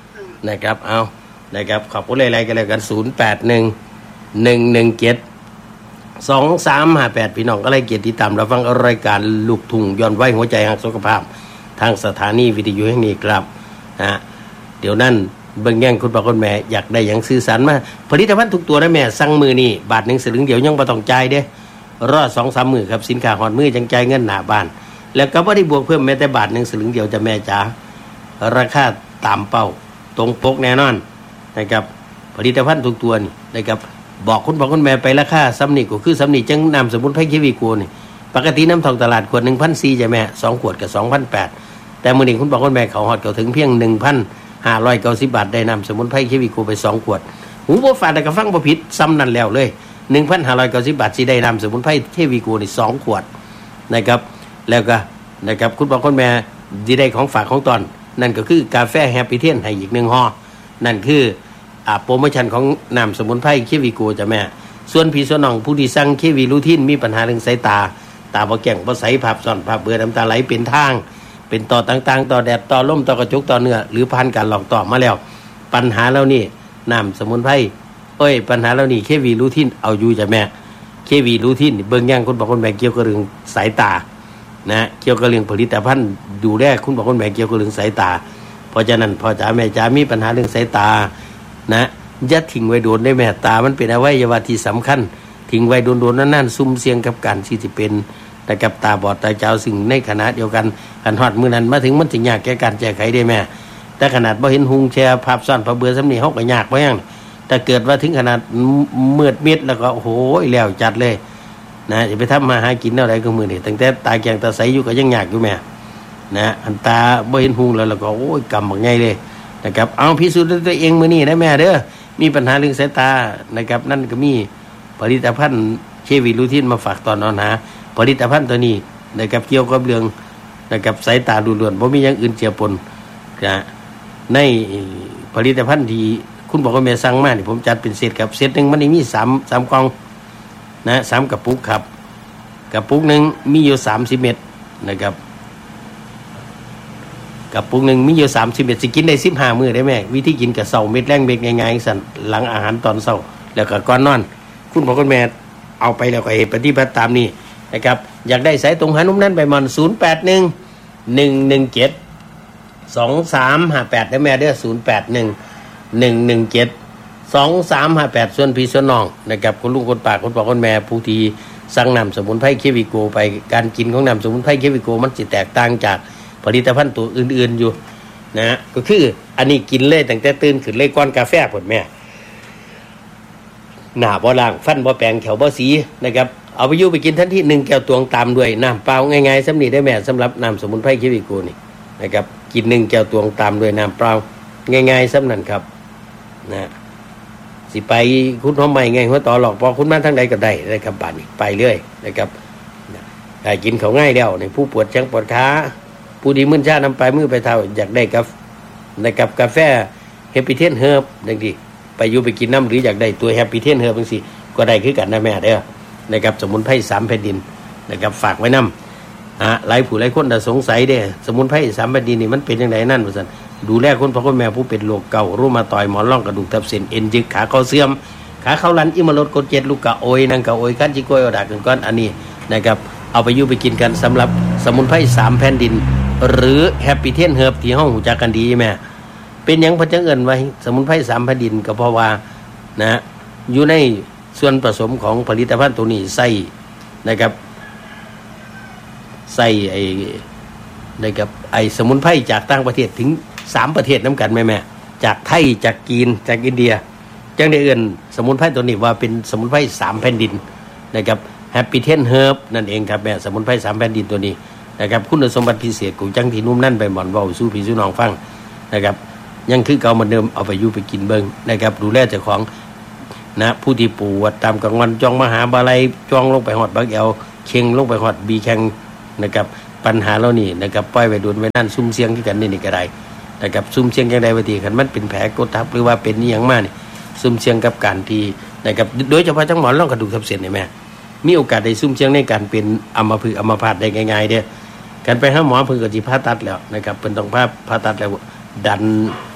นะครับเอานะครับขอบคุณหลายๆกันเลยกันศูนย์แปดหนึ่ง หนึ่งหนึ่งเจ็ด สองสามห้าแปดพี่น้องก็เลยเกียรติตามเราฟังรายการลูกทุ่งย้อนวัยหัวใจหักสุขภาพทางสถานีวิทยุแห่งนี้ครับนะเดี๋ยวนั้นเบิ่งแย่งคุณพ่อคุณแม่อยากได้อย่างสื่อสารมาผลิตภัณฑ์ทุกตัวนะแม่สั่งมือนี่บาทหนึ่งสลึงเดี๋ยวยังบ่ต้องจ่ายเด้รอสองสามมือครับสินค้าหอดมือจังจ่ายเงินหน้าบ้านแล้วก็บ่ได้บวกเพิ่มแม้แต่บาทหนึ่งสลึงเดียวจะแม่จ๋าราคาตามเป้าตรงปกแน่นอนนะครับผลิตภัณฑ์ทุกตัวนี่นะครับบอกคุณพ่อคุณแม่ไปราคาซ้ำนี่ก็คือซ้ำนี่จังนำสมุนไพรเควีโกนี่ปกติน้ำทองตลาดขวด หนึ่งพันสี่ร้อย จ้ะแม่สองขวดก็ สองพันแปดร้อย แต่มื้อนี้คุณพ่อคุณแม่เขาฮอดเขาถึงเพียง หนึ่งพันห้าร้อยเก้าสิบ บาทได้นำสมุนไพรเควีโกไปสองขวดหูบ่ฝาดแต่ก็ฟังบ่ผิดซ้ำนั่นแล้วเลย หนึ่งพันห้าร้อยเก้าสิบ บาทสิได้นำสมุนไพรเควีโกนี่สองขวดนะครับแล้วก็นะครับคุณพ่อคุณแม่สิได้ของฝากของตอนนั่นก็คือกาแฟแฮปปี้เทียนให้อีกหนึ่งห่อนั่นคืออ่าโปรโมชั่นของน้ำสมุนไพรเควีโกจ้ะแม่ส่วนพี่ส่วนน้องผู้ที่สั่งเควีรูทินมีปัญหาเรื่องสายตาตาบ่แก้งบ่ใสภาพซ่อนภาพเบื่อน้ำตาไหลเป็นทางเป็นต่อต่างๆต่อแดดต่อลมต่อกระจกต่อเนื้อหรือผ่านการหลอกต่อมาแล้วปัญหาแล้วนี่น้ำสมุนไพรเอ้ยปัญหาแล้วนี่เควีรูทินเอาอยู่จ้ะแม่เควีรูทินเบิ่งอย่างคุณบอกคุณแม่เกี่ยวกับเรื่องสายตานะเกี่ยวกับเรื่องผลิตภัณฑ์ดูแลคุณบอกคุณแม่เกี่ยวกับเรื่องสายตาเพราะฉะนั้นพ่อจ๋าแม่จ๋ามีปัญหาเรื่องสายตานะอย่าทิ้งไว้โดนได้แม่ตามันเป็นอวัยวะที่สำคัญทิ้งไว้โดนๆนั่นๆซุ่มเสี่ยงกับการที่จะเป็นนะครับตาบอดตาเจ้าสิ่งในขณะเดียวกันอันฮอดมื้อนั้นมาถึงมันสิยากแก่การแก้ไขได้แม่แต่ขนาดบ่เห็นหุงแชร์ภาพซ่อนภาพเบื่อซำนี้เฮาก็ยากบ่ยังแต่เกิดว่าถึงขนาดมืดมิดแล้วก็โอ้โหแล้วจัดเลยนะจะไปทำมาหากินแนวใดก็มื้อนี้ตั้งแต่ตาแกงตาใสอยู่ก็ยังยากอยู่แม่นะอันตาบ่เห็นหุงแล้วแล้วก็โอ้ยกำบักใหญ่เลยนะครับเอาพิสูจน์ด้วยตัวเองมื้อนี้นะแม่เด้อมีปัญหาเรื่องสายตานะครับนั่นก็มีผลิตภัณฑ์เควีรูทินมาฝากตอนนอนหาผลิตภัณฑ์ตัวนี้นะครับเกี่ยวกับเรื่องนะครับสายตาดูล้วนบ่มีอย่างอื่นเจือปนนะในผลิตภัณฑ์ที่คุณบอกว่าแม่สั่งมานี่ผมจัดเป็นเซตครับเซตนึงมันมี3 3กล่องนะสามกระปุกครับกระปุกนึงมีอยู่สามสิบเม็ดนะครับกระปุกนึงมีอยู่สามสิบเม็ดสิกินได้สิบห้ามื้อได้แม่วิธีกินก็เช้าเม็ดแรงเม็ดง่ายๆสั่นหลังอาหารตอนเช้าแล้วก็ก่อนนอนคุณบอกคุณแม่เอาไปแล้วก็เฮ็ดปฏิบัติตามนี้นะครับอยากได้สายตรงหานุ่มนั้นไปมันศูนย์แปดหนึ่ง หนึ่งหนึ่งเจ็ด สองสามห้าแปดได้แม่เด้อศูนย์แปดหนึ่ง หนึ่งหนึ่งเจ็ด สองสามห้าแปดส่วนพี่ส่วนน้องนะครับคุณลุงคนปากคนพ่อคนแม่ผู้ที่สั่งนำสมุนไพรเควีโกไปการกินของนำสมุนไพรเควีโกมันสิแตกต่างจากผลิตภัณฑ์ตัวอื่นๆอยู่นะก็คืออันนี้กินเลยตั้งแต่ตื่นขึ้นเลยก่อนกาแฟพุ่นแม่หน้าบ่ล้างฟันบ่แปรงแถวบ่สีนะครับเอาไปอยู่ไปกินทันทีหนึ่งแก้วตวงตามด้วยน้ำเปล่าง่ายๆสำนีได้แม่สำหรับน้ำสมุนไพรเควีโกนี่นะครับกินหนึ่งแก้วตวงตามด้วยน้ำเปล่าง่ายๆสำนั้นครับนะสิไปคุณทำไมไงหัวต่อหลอกพอคุณมาทางใดก็ได้นะครับบ้านนี้ไปเรื่อยนะครับได้กินเขาง่ายเดียวในผู้ปวดแข้งปวดขาผู้ดีมึนชาน้ำไปมือไปเท่าอยากได้กับนะครับกาแฟแฮปปี้เทียนเฮิร์บดังที่ไปอยู่ไปกินน้ำหรืออยากได้ตัวแฮปปี้เทียนเฮิร์บจังซี่ก็ได้คือกันนะแม่เด้อนะครับสมุนไพรสามแผ่นดินนะครับฝากไว้นำอ่ะหลายผู้หลายคนจะสงสัยเด้สมุนไพรสามแผ่นดินนี่มันเป็นยังไงนั่นว่าซั่นดูแลคนพ่อคนแม่ผู้เป็นโรคเก่ารูมาตอยหมอนร่องกระดูกทับเส้นเอ็นยึกขาเข่าเสื่อมขาเข่าลันอิมลดกดเจ็ดลูกกะโอยนังกะโอยคันจิโกยอดากันก้อนอันนี้นะครับเอาไปอยู่ไปกินกันสำหรับสมุนไพรสามแผ่นดินหรือแฮปปี้เทียนเฮิร์บที่ห้องหูจักกันดีแม่เป็นหยังเพิ่นจังเอิ้นไว้สมุนไพรสามแผ่นดินก็เพราะว่านะอยู่ในส่วนผสมของผลิตภัณฑ์ตัวนี้ใส่นะครับใส่ไอ้นะครับไอ้สมุนไพรจากต่างประเทศถึงสามประเทศน้ำกันแม่แม่จากไทยจากจีนจากอินเดียจังได้เอิ้นสมุนไพรตัวนี้ว่าเป็นสมุนไพรสามแผ่นดินนะครับแฮปปี้เทียนเฮิร์บนั่นเองครับแม่สมุนไพรสามแผ่นดินตัวนี้นะครับคุณสมบัติพิเศษของจังที่นุ่มนั่นไปหมอนเว้าสู้พี่สู้น้องฟังนะครับยังคือเก่าเหมือนเดิมเอาไปอยู่ไปกินเบิ่งนะครับดูแลเจ้าของนะผู้ที่ปวดตามกลางวันจ้องมหาบาลัยจ้องลงไปหอดบักแอวเค็งลงไปหอดบีแข็งนะครับปัญหาเหล่านี้นะครับปล่อยไว้โดนไว้นั่นซุ่มเสียงที่กันนี่นี่ก็ได้นะครับซุ่มเสียงอย่างใดวิธีคันมันเป็นแผลกดทับหรือว่าเป็นนี่อย่างมากนี่ซุ่มเสียงกับการที่นะครับโดยเฉพาะจังหมอนร่องกระดูกทับเส้นนี่แม่มีโอกาสได้ซุ่มเสียงในการเป็นอัมพฤกษ์อัมพาตได้ง่ายๆเด้อการไปหาหมอเพิ่นก็สิผ่าตัดแล้วนะครับเพิ่นต้องผ่าผ่าตัดแล้วดัน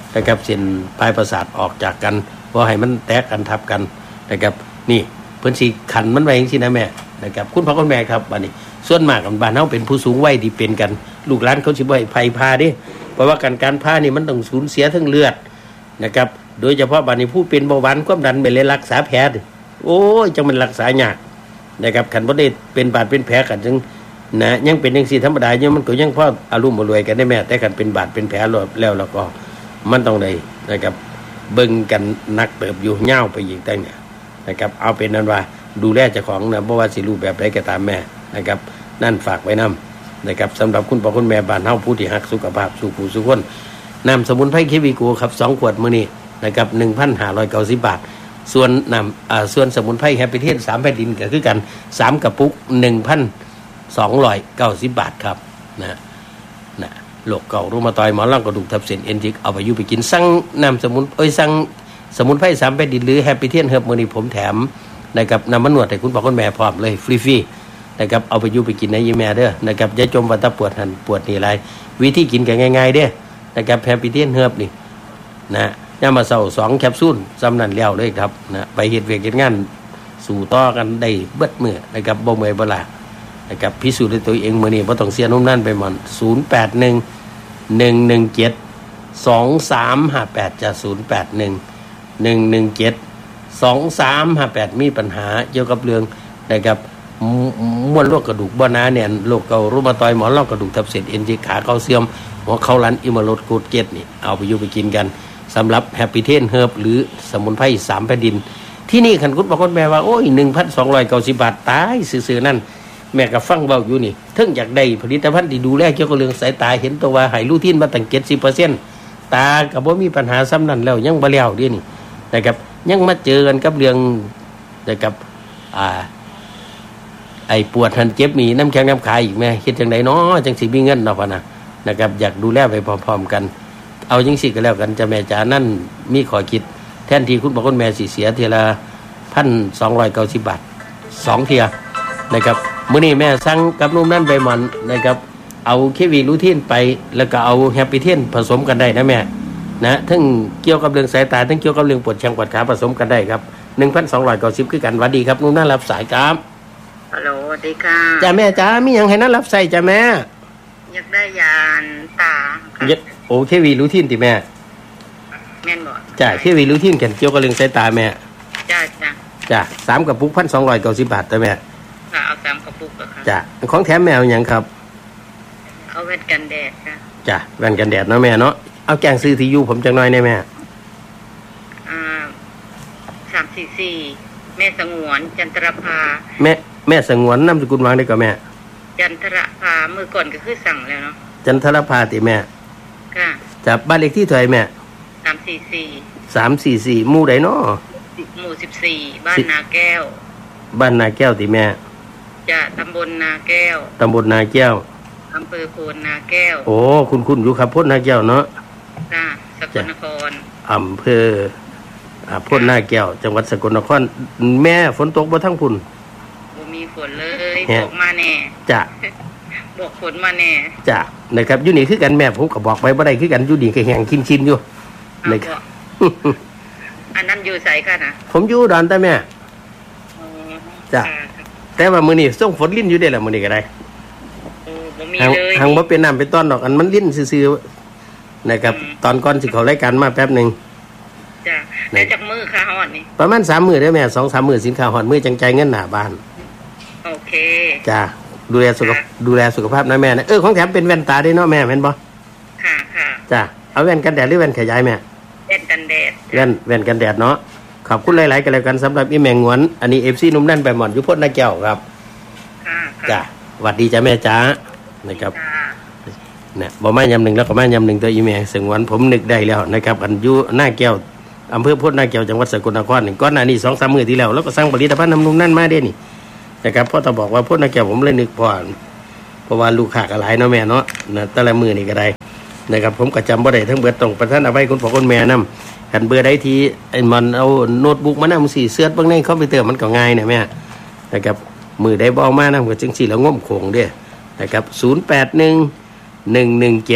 นะครับเส้นปลายประสาทออกจากกันบ่ให้มันแตกกันทับกันนะครับนี่เพิ่นสิขันมันไว้จังซี่นะแม่นะครับคุณพ่อคุณแม่ครับบัดนี้ส่วนมากบ้านเฮาเป็นผู้สูงวัยที่เป็นกันลูกหลานเขาสิบ่ให้ไผพาเด้เพราะว่าการการพานี่มันต้องสูญเสียทั้งเลือดนะครับโดยเฉพาะบัดนี้ผู้เป็นเบาหวานความดันไปเลยรักษาแผลโอ้ยจังมันรักษายากนะครับคันบ่ได้เป็นบาดเป็นแผลกันจังนะยังเป็นจังซี่ธรรมดาอยู่มันก็ยังพออารมณ์บ่รวยกันได้แม่แต่คันเป็นบาดเป็นแผลแล้วแล้วก็มันต้องได้นะครับเบิ่งกันนักเติบอยู่ยาวไปอีกตั้งเนี่ยนะครับเอาเป็นนั้นว่าดูแลเจ้าของนะบ่ว่าสิรูปแบบใดก็ตามแม่นะครับนั่นฝากไว้นำนะครับสำหรับคุณพ่อคุณแม่บ้านเฮาผู้ที่รักสุขภาพสู่ผู้สู่คนน้ำสมุนไพรเควิโกครับสองขวดมื้อนี้นะครับ หนึ่งพันห้าร้อยเก้าสิบ บาทส่วนน้ำอ่าส่วนสมุนไพรแฮปปี้เทนสามแผ่นดินก็คือกันสามกระปุก หนึ่งพันสองร้อยเก้าสิบ บาทครับนะนะโรคเก่ารูมาตอยหมอนรองกระดูกทับเส้นเอ็นจิกเอาไปอยู่ไปกินสั่งน้ำสมุนเอ้ยสั่งสมุนไพรสามแผ่นดินหรือแฮปปี้เทนเฮิร์บมื้อนี้ผมแถมนะครับนำมานวดให้คุณพ่อคุณแม่พร้อมเลยฟรีๆนะครับเอาไปอยู่ไปกินในยี่แม่เด้อนะครับอย่าจมว่าตาปวดหันปวดนี่ไรวิธีกินก็ง่ายๆเด้อนะครับแฮปปี้เทนเฮิร์บนี่นะยามมาเช้าสองแคปซูลซำนั้นแล้วเลยครับนะไปเฮ็ดเวียกเฮ็ดงานสู่ต่อกันได้เบิดมื้อนะครับบ่เมื่อยบ่ล้านะครับพิสูจน์ด้วยตัวเองมื้อนี้บ่ต้องเสียนุ่มนั่นไปหมอนศูนย์ แปด หนึ่ง หนึ่ง หนึ่ง เจ็ด สอง สาม ห้า แปดจะศูนย์ แปด หนึ่ง หนึ่ง หนึ่ง เจ็ด สอง สาม ห้า แปดมีปัญหาเกี่ยวกับเรื่องนะครับมวลโรคกระดูกบ่หนาแน่นโรคเกาต์รูมาตอยหมอนรองกระดูกทับเส้นเอ็นที่ขาเข่าเสื่อมหัวเข่าลันอิมโลดโกดเกตนี่เอาไปอยู่ไปกินกันสำหรับแฮปปี้เทนเฮิร์บหรือสมุนไพรสามแผ่นดินที่นี่คันคุณบอกคนแม่ว่าโอ้ย หนึ่งพันสองร้อยเก้าสิบ บาทตายซื่อๆนั่นแม่ก็ฟังเว้าอยู่นี่ถึงอยากได้ผลิตภัณฑ์ที่ดูแลเกี่ยวกับเรื่องสายตาเห็นตัวว่าให้รูทีนมาตั้ง เจ็ดสิบเปอร์เซ็นต์ ตาก็บ่มีปัญหาซ้ำนั่นแล้วยังบ่แล้วเด้นี่นะครับยังมาเจอกันกับเรื่องนะครับอ่าไอ้ปวดหันเจ็บนี่น้ำแข็งน้ำขาอีกแม่คิดจังได๋น้อจังสิมีเงินเนาะพ่อนะนะครับอยากดูแลไปพร้อมๆกันเอาจังสิก็แล้วกันจะแม่จ๋านั่นมีขอคิดแทนที่คุณบอกคุณแม่สิเสียทีละ หนึ่งพันสองร้อยเก้าสิบ บาทสองเที่ยนะครับมื้อนี้แม่สั่งกับนุ่มนั่นใบหม่อนนะครับเอาเควีรูทีนไปแล้วก็เอาแฮปปี้เทนผสมกันได้นะแม่นะทั้งเกี่ยวกับเรื่องสายตาทั้งเกี่ยวกับเรื่องปวดแข้งปวดขาผสมกันได้ครับ หนึ่งพันสองร้อยเก้าสิบ คือกันหวัดดีครับนุ่มนั่นรับสายครับฮัลโหลสวัสดีค่ะจ้าแม่จ้ามีหยังให้นั่นรับใส่จ้าแม่อยากได้ยาตาค่ะโอเควีรูทีนติแม่แม่นบ่จ้าเควีรูทีนกันเกี่ยวกับเรื่องสายตาแม่จ้าจ้าจ้าสามกระปุก หนึ่งพันสองร้อยเก้าสิบ บาทจ้าแม่ค่ะเอาสามกระปุกค่ะจ้าของแถมแมวหยังครับเอาแว่นกันแดดค่ะจ้าแว่นกันแดดเนาะแม่เนาะเอาแกงซื้อที่อยู่ผมจังน้อยได้แม่อ่าสามสี่สี่แม่สงวนจันทรภาแม่แม่สงวนนามสกุลวางได้กับแม่จันทรภามือก่อนก็คือสั่งแล้วเนาะจันทรภาติแม่ค่ะจากบ้านเลขที่เท่าไหร่แม่สามสี่สี่สามสี่สี่หมู่ใดเนาะหมู่สิบสี่บ้านนาแก้วบ้านนาแก้วติแม่จ้ะตำบลนาแก้วตำบลนาแก้วอำเภอโพนนาแก้วโอ้คุณๆอยู่ครับโพนนาแก้วเนาะจ้ะสกลนครอำเภออ่าโพนนาแก้วจังหวัดสกลนครแม่ฝนตกบ่ทั้งพุ่นบ่มีฝนเลยบอกมาแน่จ้ะบอกฝนมาแน่จ้ะนะครับอยู่นี่คือกันแม่ผมก็บอกไว้บ่ได้คือกันอยู่นี่ก็แห้งคินๆอยู่นะครับอันนั้นอยู่ไสค่ะนะผมอยู่ดอนแต่แม่จ้ะแต่ว่ามื้อนี้ส่งฝนลิ้นอยู่ได้ล่ะมื้อนี้ก็ได้โอ้บ่มีเลยหังบ่เป็นน้ำเป็นต้นดอกอันมันลิ้นซื่อๆนะครับตอนก่อนสิเข้ารายการมาแป๊บนึงจ้ะแล้วจักมื้อค่ะฮอดนี่ประมาณสามมื้อเด้อแม่ สองสาม มื้อสินค้าฮอดมื้อจังจ่ายเงินหน้าบ้านโอเคจ้ะดูแลสุขดูแลสุขภาพนะแม่นะเออของแถมเป็นแว่นตาด้วยเนาะแม่แม่นบ่ค่ะค่ะจ้ะเอาแว่นกันแดดหรือแว่นขยายแม่แว่นกันแดดแว่นแว่นกันแดดเนาะขอบคุณหลายๆกันแล้วกันสำหรับอีแมงหวนอันนี้ เอฟ ซี นุ่มนั่นไปหม่อนอยู่พดนาแก้วครับค่ะจ้ะสวัสดีจ้ะแม่จ๋านะครับเนี่ยบ่มายำหนึ่งแล้วก็มายำหนึ่งตัวอีแมงสงวนผมนึกได้แล้วนะครับอันอยู่หน้าแก้วอำเภอพดนาแก้วจังหวัดสกลนครนี่ก่อนหน้านี้ สองสาม มื้อที่แล้วแล้วก็สั่งผลิตภัณฑ์น้ำนุ่มนั่นมาเด้นี่นะครับพ่อตาบอกว่าพดนาแก้วผมเลยนึกพอเพราะว่าลูกค้าก็หลายเนาะแม่เนาะนะแต่ละมื้อนี่ก็ได้นะครับผมก็จำบ่ได้ทั้งเบิดต้องประทานเอาไว้คุณพ่อคุณแม่นำคันเบอร์ใดที่ไอ้มันเอาโน้ตบุ๊กมานำสิเสิร์ชเบิ่งในคอมพิวเตอร์มันก็ง่ายนะแม่นะครับมือใดบ่เอามานำก็จังซี่แล้วงมโขงเด้อนะครับศูนย์ แปด หนึ่ง หนึ่ง หนึ่ง เจ็ด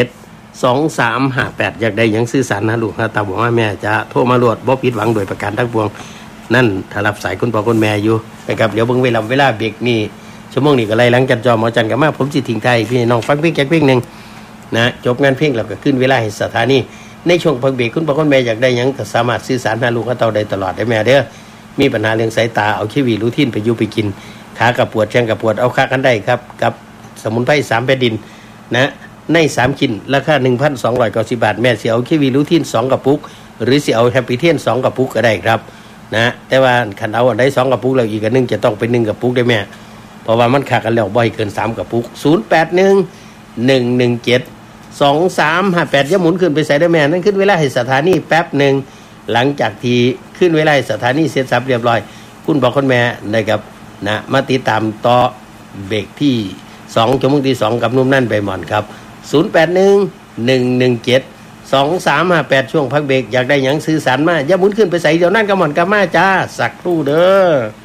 สองสามห้าแปดอยากได้หยังสื่อสารนะลูกนะตาบอกว่าแม่จะโทรมาโหลดบ่ผิดหวังโดยประการทั้งปวงนั่นถ้ารับสายคุณพ่อคุณแม่อยู่นะครับเดี๋ยวเบิ่งเวลาเวลาเบรกนี่ชั่วโมงนี้ก็ไล่หลังจันจอหมอจันกับมาผมสิทิ้งไทยพี่น้องฟังเพลงแค่เพลงนึงนะจบงานเพลงแล้วก็ขึ้นเวลาให้สถานีในช่วงพักเบรกคุณพ่อคุณแม่อยากได้หยังก็สามารถสื่อสารหาลูกกับเต้าได้ตลอดได้แม่เด้อมีปัญหาเรื่องสายตาเอาเควีรูทีนไปอยู่ไปกินขากับปวดแข้งกับปวดเอาค่ากันได้ครับกับสมุนไพรสามแผ่นดินนะในสามชิ้นราคา หนึ่งพันสองร้อยเก้าสิบ บาทแม่สิเอาเควีรูทีนสองกระปุกหรือสิเอาแฮปปี้เทนสองกระปุกก็ได้ครับนะแต่ว่าคันเอาอันใดสองกระปุกแล้วอีกอันนึงจะต้องเป็นหนึ่งกระปุกได้แม่เพราะว่ามันขาดกันแล้วบ่ให้เกินสามกระปุกศูนย์ แปด หนึ่ง หนึ่ง หนึ่ง เจ็ด สอง สาม ห้า แปดอย่าหมุนขึ้นไปใส่ได้แม่นั่นขึ้นเวลาให้สถานีแป๊บนึงหลังจากที่ขึ้นเวลาให้สถานีเสร็จสับเรียบร้อยคุณบอกคุณแม่นะครับนะมาติดตามต่อเบรกที่สองชั่วโมงที่สองกับนุ่มนั่นใบหม่อนครับศูนย์ แปด หนึ่ง หนึ่ง หนึ่ง เจ็ด สอง สาม ห้า แปดช่วงพักเบรกอยากได้หยังสื่อสารมาอย่าหมุนขึ้นไปใส่เดี๋ยวนั่นกับหม่อนกับมาจ้าสักครู่เด้อ